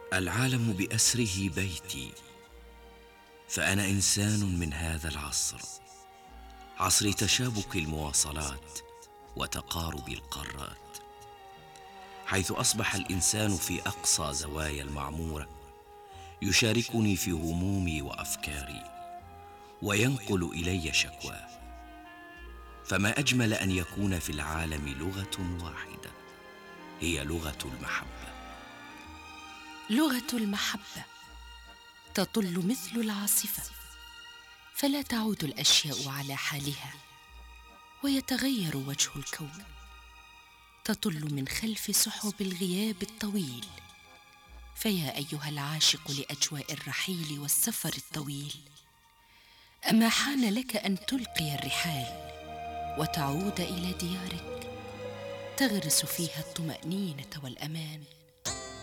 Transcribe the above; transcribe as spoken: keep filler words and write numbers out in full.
العالم بأسره بيتي، فأنا إنسان من هذا العصر، عصر تشابك المواصلات وتقارب القارات، حيث أصبح الإنسان في أقصى زوايا المعمورة يشاركني في همومي وأفكاري وينقل إلي شكواه. فما أجمل أن يكون في العالم لغة واحدة، هي لغة المحبة. لغة المحبة تطل مثل العاصفة، فلا تعود الأشياء على حالها ويتغير وجه الكون. تطل من خلف سحب الغياب الطويل، فيا أيها العاشق لأجواء الرحيل والسفر الطويل، أما حان لك أن تلقي الرحال وتعود إلى ديارك تغرس فيها الطمأنينة والأمان.